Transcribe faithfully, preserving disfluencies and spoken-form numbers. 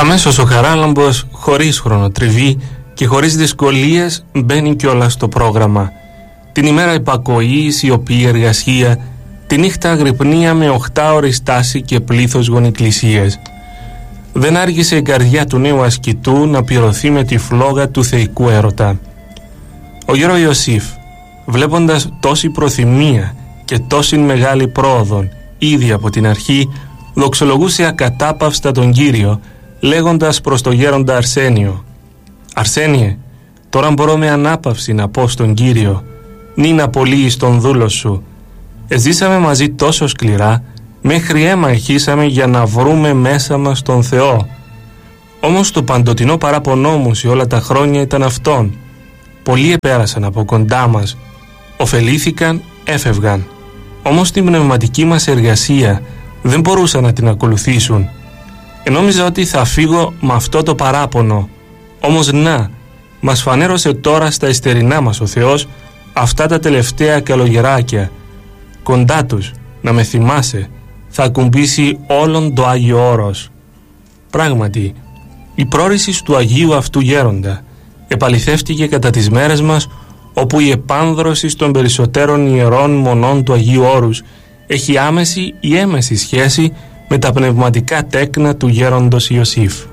Αμέσως ο Χαράλαμπος, χωρίς χρονοτριβή και χωρίς δυσκολίες, μπαίνει κιόλας στο πρόγραμμα. Την ημέρα υπακοή, σιωπή, εργασία, τη νύχτα αγρυπνία με οχτάωρη στάση και πλήθος γονικλησίες. Δεν άργησε η καρδιά του νέου ασκητού να πυρωθεί με τη φλόγα του θεϊκού έρωτα. Ο γέρο Ιωσήφ, βλέποντας τόση προθυμία και τόση μεγάλη πρόοδον ήδη από την αρχή, δοξολογούσε ακατάπαυστα τον Κύριο, λέγοντας προς τον γέροντα Αρσένιο: «Αρσένιε, τώρα μπορώ με ανάπαυση να πω στον Κύριο, νυν απολύεις τον δούλο σου. Εζήσαμε μαζί τόσο σκληρά, μέχρι αίμα εχίσαμε για να βρούμε μέσα μας τον Θεό. Όμως το παντοτινό παράπονό μου σε όλα τα χρόνια ήταν αυτόν. Πολλοί επέρασαν από κοντά μας, ωφελήθηκαν, έφευγαν. Όμως την πνευματική μας εργασία δεν μπορούσαν να την ακολουθήσουν. Ενόμιζα ότι θα φύγω με αυτό το παράπονο. Όμως να, μας φανέρωσε τώρα στα υστερινά μας ο Θεός αυτά τα τελευταία καλογεράκια. Κοντά τους, να με θυμάσαι, θα ακουμπήσει όλον το Άγιο Όρος». Πράγματι, η πρόρηση του Αγίου αυτού γέροντα επαληθεύτηκε κατά τις μέρες μας, όπου η επάνδρωση των περισσότερων ιερών μονών του Αγίου Όρους έχει άμεση ή έμεση σχέση με τα πνευματικά τέκνα του γέροντος Ιωσήφ.